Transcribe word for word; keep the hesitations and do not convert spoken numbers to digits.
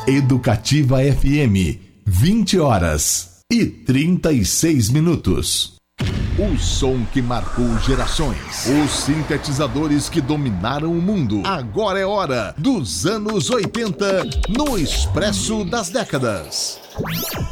Educativa F M, vinte horas e trinta e seis minutos. O som que marcou gerações. Os sintetizadores que dominaram o mundo. Agora é hora dos anos oitenta no Expresso das Décadas.